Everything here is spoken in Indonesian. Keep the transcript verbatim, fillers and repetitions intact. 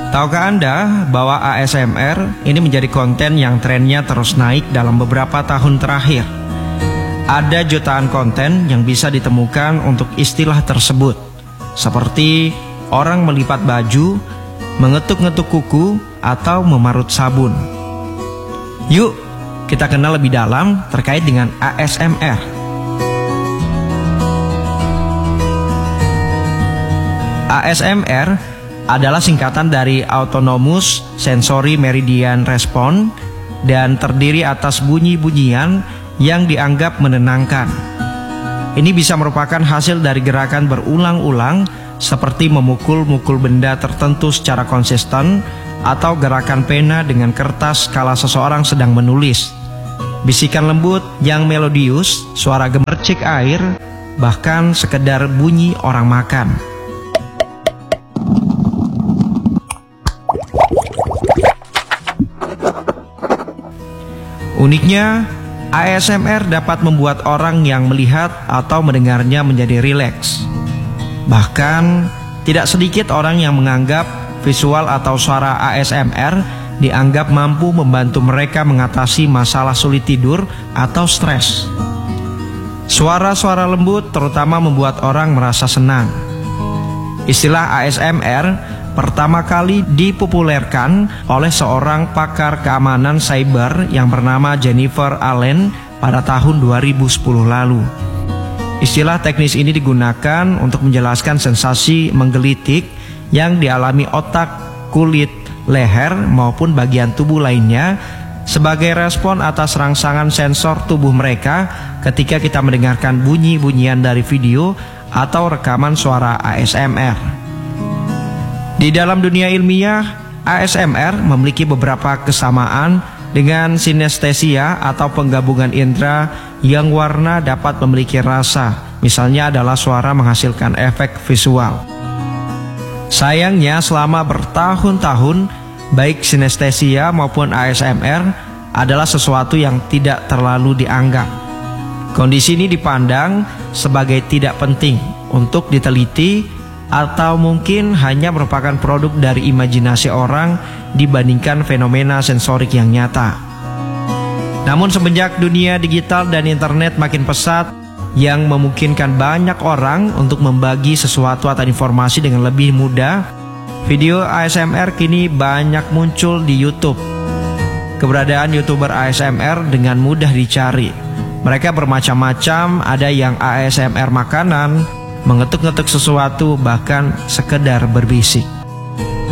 Tahukah Anda bahwa A S M R ini menjadi konten yang trennya terus naik dalam beberapa tahun terakhir? Ada jutaan konten yang bisa ditemukan untuk istilah tersebut, seperti orang melipat baju, mengetuk-ngetuk kuku, atau memarut sabun. Yuk, kita kenal lebih dalam terkait dengan A S M R. A S M R adalah singkatan dari Autonomous Sensory Meridian Response dan terdiri atas bunyi-bunyian yang dianggap menenangkan. Ini bisa merupakan hasil dari gerakan berulang-ulang seperti memukul-mukul benda tertentu secara konsisten atau gerakan pena dengan kertas kala seseorang sedang menulis. Bisikan lembut yang melodius, suara gemercik air, bahkan sekedar bunyi orang makan. Uniknya, A S M R dapat membuat orang yang melihat atau mendengarnya menjadi rileks. Bahkan, tidak sedikit orang yang menganggap visual atau suara A S M R dianggap mampu membantu mereka mengatasi masalah sulit tidur atau stres. Suara-suara lembut terutama membuat orang merasa senang. Istilah A S M R pertama kali dipopulerkan oleh seorang pakar keamanan cyber yang bernama Jennifer Allen pada tahun dua ribu sepuluh lalu. Istilah teknis ini digunakan untuk menjelaskan sensasi menggelitik yang dialami otak, kulit, leher maupun bagian tubuh lainnya sebagai respon atas rangsangan sensor tubuh mereka ketika kita mendengarkan bunyi-bunyian dari video atau rekaman suara A S M R. Di dalam dunia ilmiah, A S M R memiliki beberapa kesamaan dengan sinestesia atau penggabungan indera yang warna dapat memiliki rasa, misalnya adalah suara menghasilkan efek visual. Sayangnya selama bertahun-tahun, baik sinestesia maupun A S M R adalah sesuatu yang tidak terlalu dianggap. Kondisi ini dipandang sebagai tidak penting untuk diteliti atau mungkin hanya merupakan produk dari imajinasi orang dibandingkan fenomena sensorik yang nyata. Namun semenjak dunia digital dan internet makin pesat yang memungkinkan banyak orang untuk membagi sesuatu atau informasi dengan lebih mudah, video A S M R kini banyak muncul di YouTube. Keberadaan YouTuber A S M R dengan mudah dicari. Mereka bermacam-macam, ada yang A S M R makanan, mengetuk-ngetuk sesuatu, bahkan sekedar berbisik.